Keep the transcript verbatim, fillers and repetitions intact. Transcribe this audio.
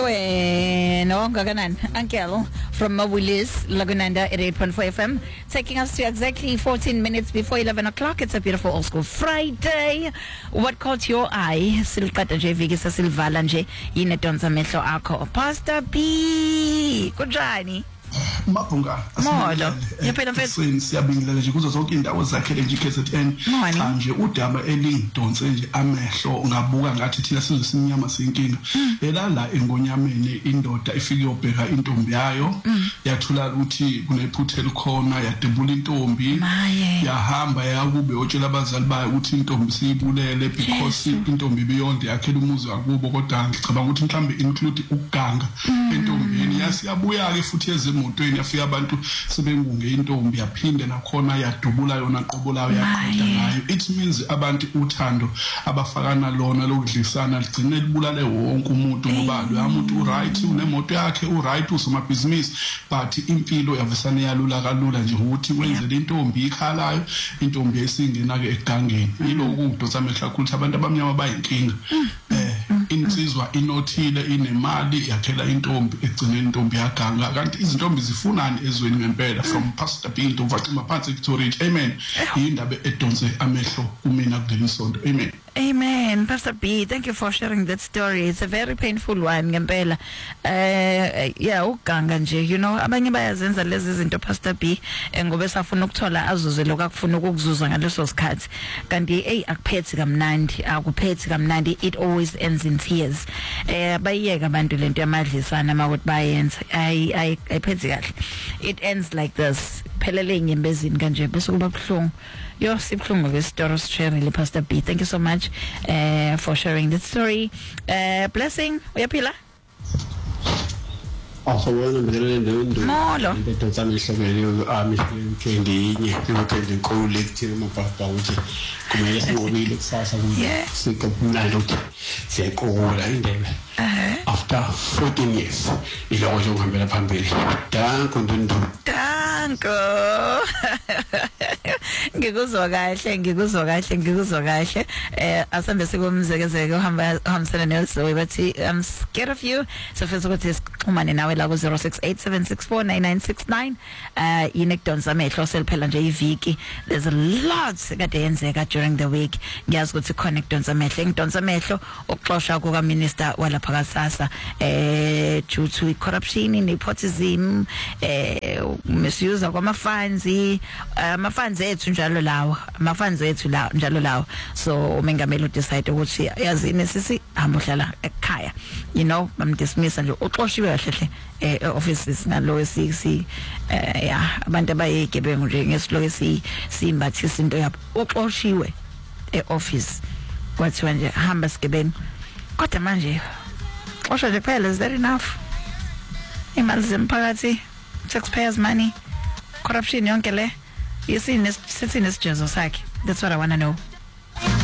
Bueno, Gaganan, Uncle from Mawilis, Lagunanda at eight point four F M, taking us to exactly fourteen minutes before eleven o'clock. It's a beautiful old school Friday. What caught your eye? Silkata J Vigisa Silvalanje, Yinetonza Metro Arco, Pastor B. Kujani. Mabunga Molo yaphela mfethu siyabingelela nje kuzo zonke indawo zakhe le G K Z N manje udaba elingidonse nje amehlo ungabuka ngathi thina sizwe simnyama sinkinga ela la engonyameni indoda ifike yobheka intombi yayo yathula ukuthi kunephuthe likhona yadebula intombi yahamba yakube otshela abazali bayo ukuthi intombi siyibulele because intombi beyond yakhela umuzi wakubo kodwa ngicabanga ukuthi mhlambe include ukuganga entombini yasiyabuya ke futhi ezemotweni yafika abantu sebengunge intombi yaphinde nakhona yadubula yona qobolayo yaqoda ngayo. It means abantu uthando abafakana lona lokudlisana ligcine libulale wonke umuntu ngoba lo umuntu uright unemoto yakhe uright usomabhizinisi but impilo yavesana yalula kalula nje ukuthi wenze le ntombi ikhalayo intombi esingena ke egangeni yiloko udonsa amehla ukuthi abantu abamnyama bayinkinga eh insizwa inothile inemali yakhela intombi egcine intombi yaganga kanti izintombi zifunani ezweni ngempela from Pastor B to Fatima Phansi Victoria. Amen. Indaba edonse amehlo kumina kuleli sonto. Amen. Amen. Pastor B, thank you for sharing that story. It's a very painful one ngempela. Uh yeah, uganga nje, you know, abanye bayazenza lezi zinto Pastor B ngoba safuna ukuthola azuze lokufuna ukukuzuza ngaleso sikhathi. Kanti hey akuphethi kamnandi, akuphethi kamnandi. It always ends in tears. Eh bayiyeka abantu lento yamadlisana makuthi bayenza. Ay ay ayiphethi kahle. It ends like this. Phelele inyembezini kanje bese kuba buhlungu. Yo sibhlungu ke story sharing Pastor B. Thank you so much uh, for sharing that story. Uh, blessing, uyaphila? Awubona mbelele ndo. Molo. Ndethatha mihlabelo amihleke nginye ngokwenza inkollective mababa uthi kumele sinqobile kusasa ukuthi sikubunalo ukuthi siyakola indebe. After fourteen years iloko nje ngihambela phambili. Danko ndondo. Danko. Ngikuzwa kahle ngikuzwa kahle ngikuzwa kahle eh asambe sikumzekezeke uhamba uhambisana neLso bathi I'm scared of you so fisa ukuthi sixhumane nawe la ku zero six eight seven six four nine nine six nine uh inekudonsa amehlo seliphela nje iviki. There's a lot kade yenzeka during the week ngiyazi ukuthi connect donsa amehlo ngidonsa amehlo ukuxoshwa kuka minister walapha kaSasa eh due to corruption nepotism eh misuse kwama funds ama funds ethu njalo lawo ama funds ethu la njalo lawo so umengameli udecide ukuthi yazini sisi hamba uhlala ekhaya you know bamdismissa nje uxoshiwe kahle eh offices ngalo sisi eh yeah abantu abayegebengu nje ngesilo esi simbathisa into yabo uxoshiwe eoffice kwathiwa nje hamba sigebeni kodwa manje xosha nje phela is that enough imali zempakathi taxpayers money corruption yonke le yesine sithi nesijezo sakhe. That's what I want to know.